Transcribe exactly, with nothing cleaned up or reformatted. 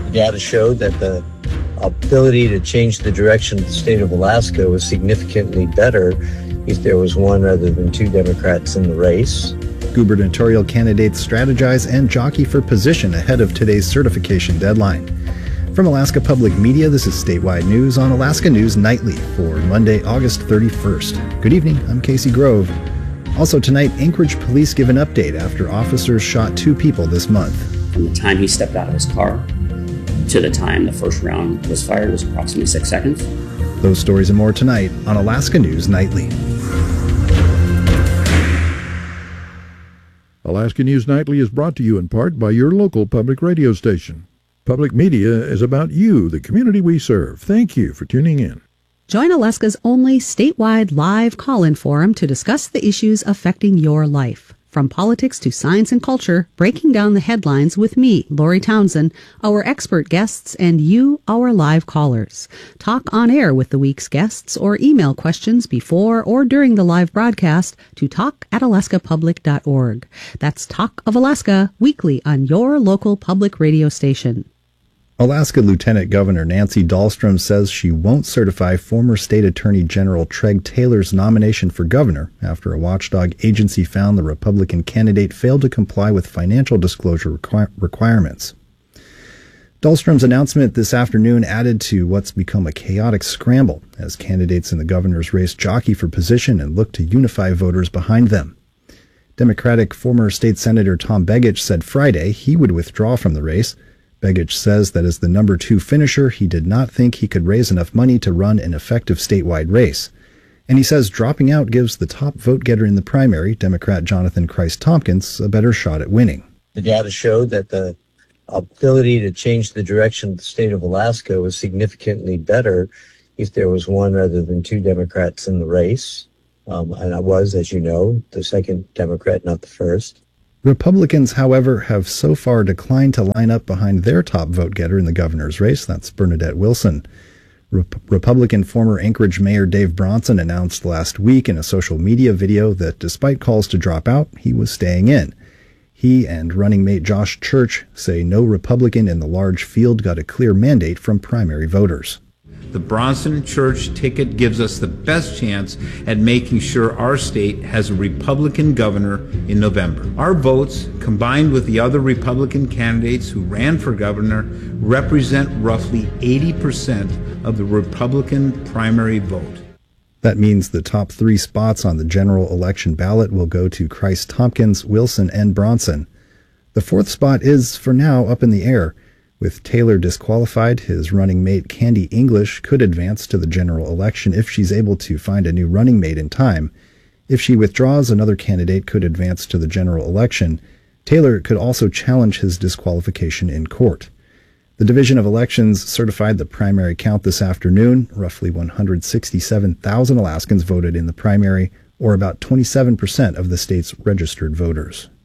Data showed that the ability to change the direction of the state of Alaska was significantly better if there was one rather than two Democrats in the race. Gubernatorial candidates strategize and jockey for position ahead of today's certification deadline. From Alaska Public Media, this is Statewide News on Alaska News Nightly for Monday, August thirty-first. Good evening, I'm Casey Grove. Also tonight, Anchorage police give an update after officers shot two people this month. From the time he stepped out of his car to the time the first round was fired was approximately six seconds. Those stories and more tonight on Alaska News Nightly. Alaska News Nightly is brought to you in part by your local public radio station. Public media is about you, the community we serve. Thank you for tuning in. Join Alaska's only statewide live call-in forum to discuss the issues affecting your life. From politics to science and culture, breaking down the headlines with me, Lori Townsend, our expert guests, and you, our live callers. Talk on air with the week's guests or email questions before or during the live broadcast to talk at alaska public dot org. That's Talk of Alaska, weekly on your local public radio station. Alaska Lieutenant Governor Nancy Dahlstrom says she won't certify former State Attorney General Treg Taylor's nomination for governor after a watchdog agency found the Republican candidate failed to comply with financial disclosure requir- requirements. Dahlstrom's announcement this afternoon added to what's become a chaotic scramble as candidates in the governor's race jockey for position and look to unify voters behind them. Democratic former State Senator Tom Begich said Friday he would withdraw from the race. Begich says that as the number two finisher, he did not think he could raise enough money to run an effective statewide race. And he says dropping out gives the top vote-getter in the primary, Democrat Jonathan Christ-Tompkins, a better shot at winning. The data showed that the ability to change the direction of the state of Alaska was significantly better if there was one rather than two Democrats in the race. Um, and I was, as you know, the second Democrat, not the first. Republicans, however, have so far declined to line up behind their top vote-getter in the governor's race. That's Bernadette Wilson. Rep- Republican former Anchorage Mayor Dave Bronson announced last week in a social media video that despite calls to drop out, he was staying in. He and running mate Josh Church say no Republican in the large field got a clear mandate from primary voters. The Bronson Church ticket gives us the best chance at making sure our state has a Republican governor in November. Our votes, combined with the other Republican candidates who ran for governor, represent roughly eighty percent of the Republican primary vote. That means the top three spots on the general election ballot will go to Christ-Tompkins, Wilson, and Bronson. The fourth spot is, for now, up in the air. With Taylor disqualified, his running mate Candy English could advance to the general election if she's able to find a new running mate in time. If she withdraws, another candidate could advance to the general election. Taylor could also challenge his disqualification in court. The Division of Elections certified the primary count this afternoon. Roughly one hundred sixty-seven thousand Alaskans voted in the primary, or about twenty-seven percent of the state's registered voters.